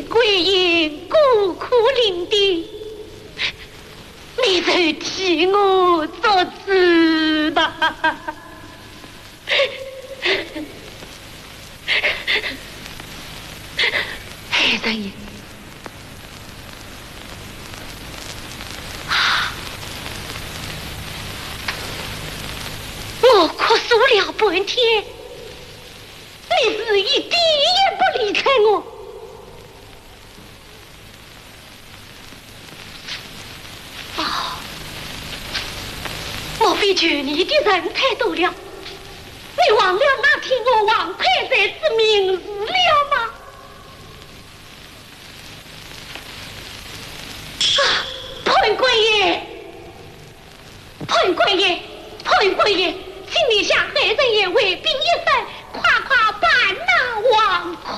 归隐孤苦伶仃，你就替我做主吧。黑人爷，我哭诉了半天，你是一滴也不离开我。莫非劝你的人太多了？你忘了那天我王魁才之名字了吗？潘贵爷，潘贵爷，潘贵爷，请你向黑人爷回禀一声，夸夸办那王魁。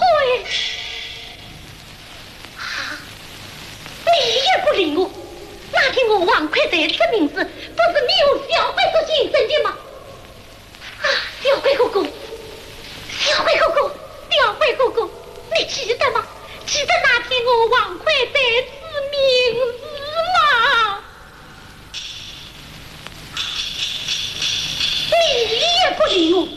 你也不理我。那天我王魁才之名字，不是你用小鬼所竞争的吗？小鬼哥哥，小鬼哥哥，小鬼哥哥，你记得吗？记得那天我王魁才之名字吗？你也不理我。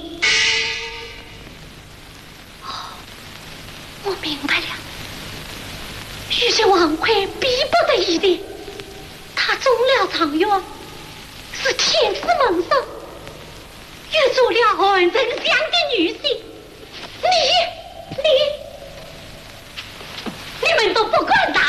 我明白了，于是王魁逼不得已的。他中了状元，是天子门生，遇着了韩丞相的女婿。你们都不管他。